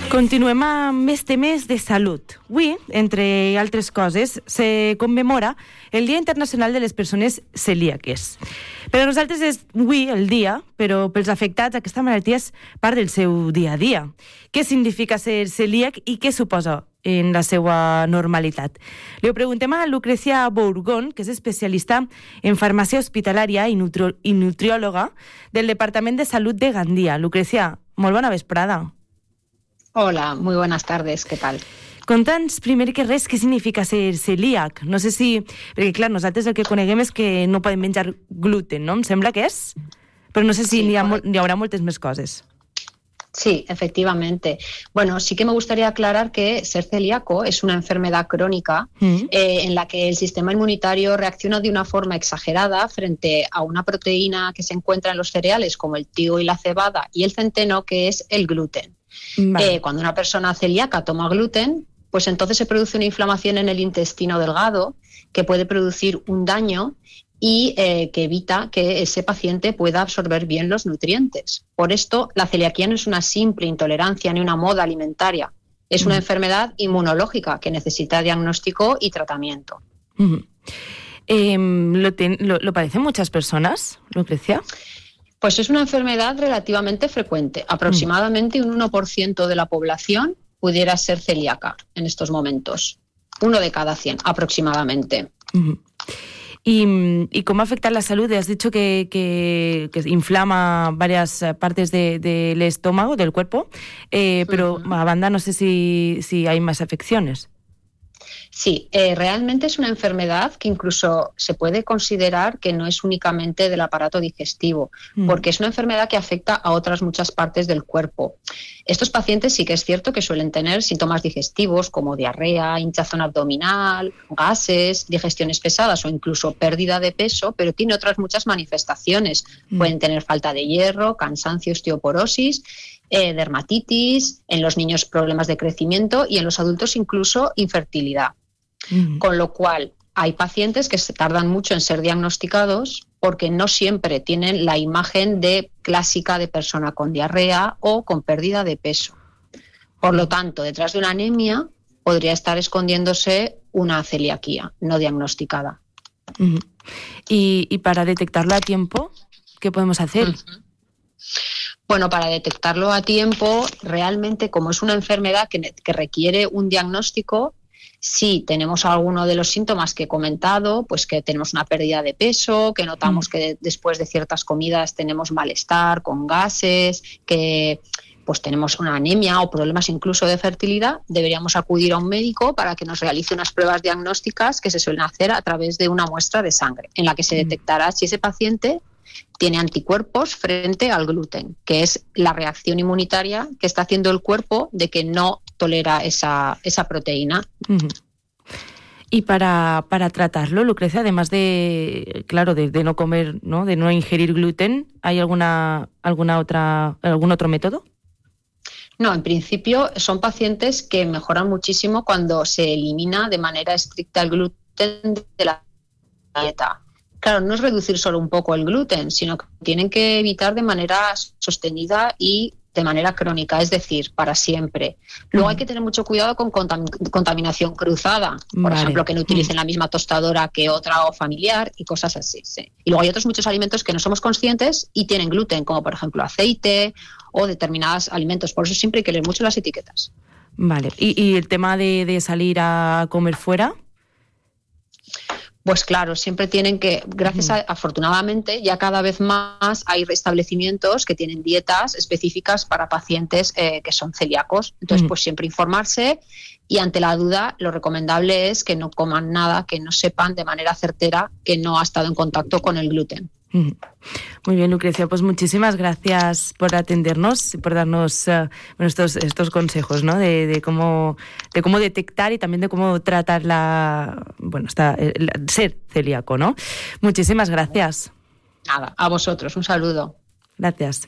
Continuem amb este mes de salut. Avui, entre altres coses, se commemora el Dia Internacional de les Persones Celíaques. Per a nosaltres és avui el dia, però pels afectats aquesta malaltia és part del seu dia a dia. Què significa ser celíac i què suposa en la seva normalitat? Li ho preguntem a Lucrecia Bourgon, que és especialista en farmàcia hospitalària i nutriòloga del Departament de Salut de Gandia. Lucrecia, molt bona vesprada. Hola, muy buenas tardes, ¿qué tal? Conta'ns, primer que res, què significa ser celíac? No sé si... Perquè, clar, nosaltres el que coneguem és que no podem menjar gluten, no? Em sembla que és? Però no sé si Sí, n'hi haurà moltes més coses. Sí, efectivamente. Bueno, sí que me gustaría aclarar que ser celíaco es una enfermedad crónica en la que el sistema inmunitario reacciona de una forma exagerada frente a una proteína que se encuentra en los cereales como el trigo y la cebada y el centeno, que es el gluten. Vale. Cuando una persona celíaca toma gluten, pues entonces se produce una inflamación en el intestino delgado que puede producir un daño y que evita que ese paciente pueda absorber bien los nutrientes. Por esto, la celiaquía no es una simple intolerancia ni una moda alimentaria. Es una enfermedad inmunológica que necesita diagnóstico y tratamiento. ¿Lo padecen muchas personas, Lucrecia? Pues es una enfermedad relativamente frecuente. Aproximadamente un 1% de la población pudiera ser celíaca en estos momentos. 1 de cada 100, aproximadamente. ¿Y cómo afecta la salud? Has dicho que inflama varias partes del estómago, del cuerpo, pero a banda no sé si hay más afecciones. Sí, realmente es una enfermedad que incluso se puede considerar que no es únicamente del aparato digestivo, porque es una enfermedad que afecta a otras muchas partes del cuerpo. Estos pacientes sí que es cierto que suelen tener síntomas digestivos como diarrea, hinchazón abdominal, gases, digestiones pesadas o incluso pérdida de peso, pero tiene otras muchas manifestaciones. Pueden tener falta de hierro, cansancio, osteoporosis, dermatitis, en los niños problemas de crecimiento y en los adultos incluso infertilidad. Con lo cual hay pacientes que se tardan mucho en ser diagnosticados porque no siempre tienen la imagen clásica de persona con diarrea o con pérdida de peso. Por lo tanto, detrás de una anemia podría estar escondiéndose una celiaquía no diagnosticada. ¿Y para detectarlo a tiempo, qué podemos hacer? Bueno, para detectarlo a tiempo, realmente como es una enfermedad que requiere un diagnóstico, si tenemos alguno de los síntomas que he comentado, pues que tenemos una pérdida de peso, que notamos que después de ciertas comidas tenemos malestar con gases, que pues tenemos una anemia o problemas incluso de fertilidad, deberíamos acudir a un médico para que nos realice unas pruebas diagnósticas que se suelen hacer a través de una muestra de sangre, en la que se detectará si ese paciente tiene anticuerpos frente al gluten, que es la reacción inmunitaria que está haciendo el cuerpo de que no tolera esa proteína. Y para tratarlo, Lucrecia, además de no comer, ¿no? De no ingerir gluten, ¿hay algún otro método? No, en principio son pacientes que mejoran muchísimo cuando se elimina de manera estricta el gluten de la dieta. Claro, no es reducir solo un poco el gluten, sino que tienen que evitar de manera sostenida y de manera crónica, es decir, para siempre. Luego hay que tener mucho cuidado con contaminación cruzada, por ejemplo, que no utilicen la misma tostadora que otra o familiar y cosas así. Sí. Y luego hay otros muchos alimentos que no somos conscientes y tienen gluten, como por ejemplo aceite o determinados alimentos. Por eso siempre hay que leer mucho las etiquetas. Vale. ¿Y el tema de salir a comer fuera? Pues claro, siempre tienen que, afortunadamente, ya cada vez más hay establecimientos que tienen dietas específicas para pacientes que son celíacos. Entonces, pues siempre informarse y ante la duda lo recomendable es que no coman nada, que no sepan de manera certera que no ha estado en contacto con el gluten. Muy bien, Lucrecia, pues muchísimas gracias por atendernos y por darnos estos consejos, ¿no? de cómo detectar y también de cómo tratar ser celíaco, ¿no? Muchísimas gracias. Nada, a vosotros, un saludo. Gràcies.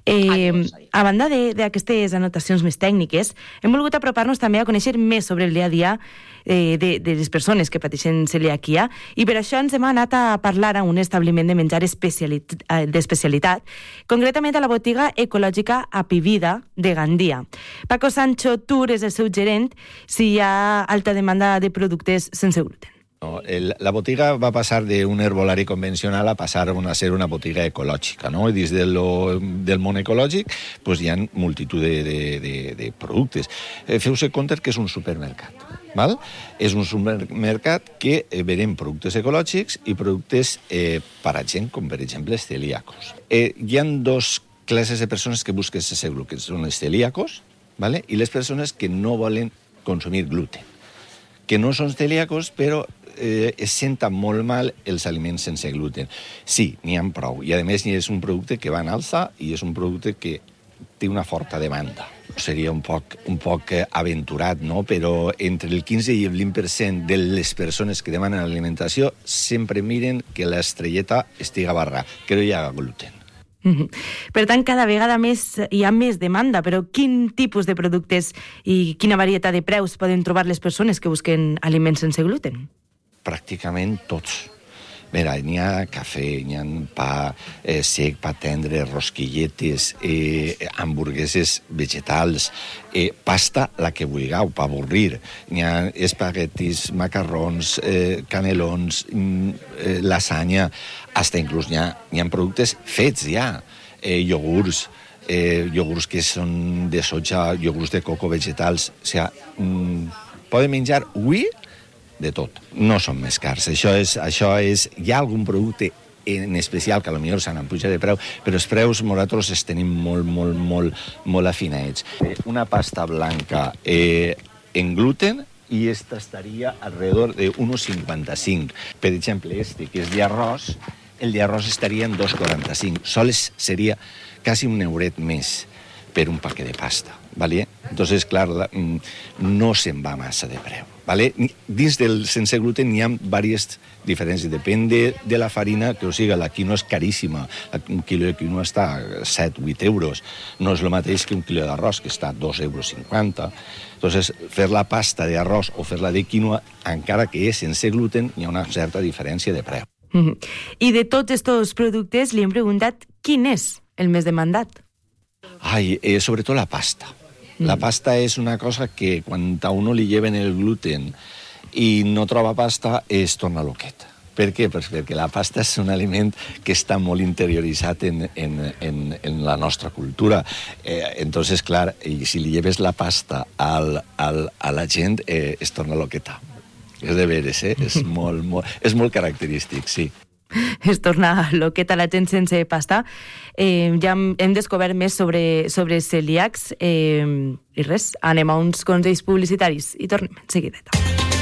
A banda d'aquestes anotacions més tècniques, hem volgut apropar-nos també a conèixer més sobre el dia a dia de les persones que pateixen celiaquia, i per això ens hem anat a parlar a un establiment de menjar d'especialitat, concretament a la botiga ecològica Apivida de Gandia. Paco Sancho Tur és el seu gerent si hi ha alta demanda de productes sense gluten. No, la botiga va passar d'un herbolari convencional a passar a ser una botiga ecològica, no? I dins del món ecològic hi ha multitud de productes. Feu-se compte que és un supermercat. Val? És un supermercat que venem productes ecològics i productes per a gent com, per exemple, els celíacos. Hi ha dos classes de persones que busquen sense gluten, que són els celíacos, vale? I les persones que no volen consumir gluten, que no són celíacos, però es senten molt mal els aliments sense gluten. Sí, n'hi ha prou. I, a més, és un producte que va en alça i és un producte que té una forta demanda. Seria un poc aventurat, no? Però entre el 15 i el 20% de les persones que demanen alimentació sempre miren que l'estrelleta estiga barra, que no hi ha gluten. Per tant, cada vegada hi ha més demanda, però quin tipus de productes i quina varietat de preus poden trobar les persones que busquen aliments sense gluten? Pràcticament tots. Mira, n'hi ha cafè, n'hi ha pa sec, pa tendre, rosquilletes, hamburgueses vegetals, pasta, la que vulgueu, pa avorrir. N'hi ha espaguetis, macarrons, canelons, lasanya, fins inclús n'hi ha productes fets ja, iogurts que són de soja, iogurts de coco vegetals. O sigui, poden menjar de tot. No són més cars. Això és... Hi ha algun producte en especial que potser s'han pujat de preu, però els preus nosaltres els tenim molt afinats. Una pasta blanca en gluten i esta estaria alrededor de 1,55. Per exemple, que és d'arròs, el d'arròs estaria en 2,45. Sols seria quasi un euret més per un paquet de pasta. ¿Vale? Entonces, clar, no se'n va massa de preu. ¿Vale? Dins del sense gluten hi ha diverses diferències. Depèn de la farina, que o sigui, la quinoa és caríssima. Un quilo de quinoa està a 7-8 euros. No és el mateix que un quilo d'arròs, que està a 2,50 euros. Entonces, fer la pasta d'arròs o fer la de quinoa, encara que és sense gluten, hi ha una certa diferència de preu. I de tots aquests productes li hem preguntat quin és el més demandat. Sobretot la pasta. La pasta és una cosa que quan a uno li lleven el gluten i no troba pasta es torna loquet. Per què? Perquè la pasta és un aliment que està molt interioritzat en la nostra cultura. Entonces, clar, si li lleves la pasta a la gent es torna loqueta. És de veres, és molt característic, sí. Es torna loqueta la gent sense pasta. Ja hem descobert més sobre celíacs i res, anem a uns consells publicitaris i tornem en seguideta.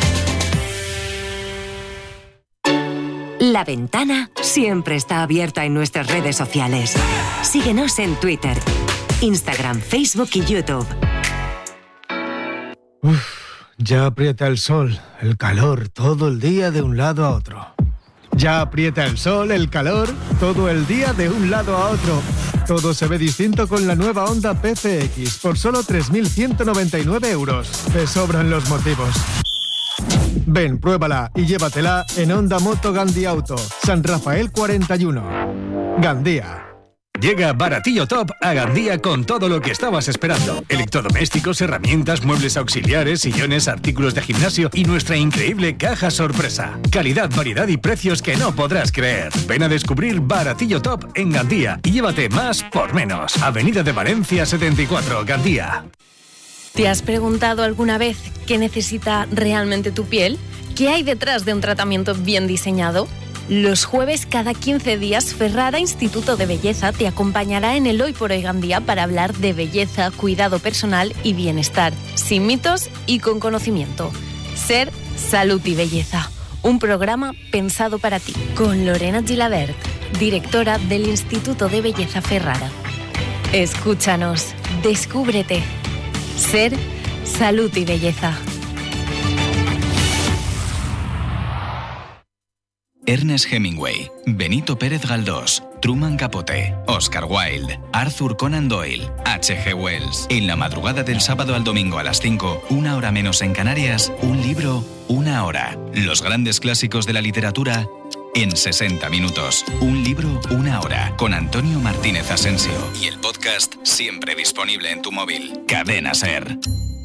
La Ventana siempre está abierta en nuestras redes sociales. Síguenos en Twitter, Instagram, Facebook y YouTube. Ya aprieta el sol, el calor, todo el día de un lado a otro. Ya aprieta el sol, el calor, todo el día de un lado a otro. Todo se ve distinto con la nueva Honda PCX por solo 3.199 euros. Te sobran los motivos. Ven, pruébala y llévatela en Honda Moto Gandia Auto, San Rafael 41. Gandia. Llega Baratillo Top a Gandia con todo lo que estabas esperando. Electrodomésticos, herramientas, muebles auxiliares, sillones, artículos de gimnasio y nuestra increíble caja sorpresa. Calidad, variedad y precios que no podrás creer. Ven a descubrir Baratillo Top en Gandia y llévate más por menos. Avenida de Valencia 74, Gandia. ¿Te has preguntado alguna vez qué necesita realmente tu piel? ¿Qué hay detrás de un tratamiento bien diseñado? Los jueves cada 15 días, Ferrara Instituto de Belleza te acompañará en el Hoy por Hoy Gandia para hablar de belleza, cuidado personal y bienestar, sin mitos y con conocimiento. Ser, salud y belleza. Un programa pensado para ti. Con Lorena Gilabert, directora del Instituto de Belleza Ferrara. Escúchanos, descúbrete. Ser, salud y belleza. Ernest Hemingway, Benito Pérez Galdós, Truman Capote, Oscar Wilde, Arthur Conan Doyle, H.G. Wells. En la madrugada del sábado al domingo a las 5, 1 hora menos en Canarias, un libro, 1 hora. Los grandes clásicos de la literatura en 60 minutos. Un libro, 1 hora. Con Antonio Martínez Asensio. Y el podcast siempre disponible en tu móvil. Cadena SER.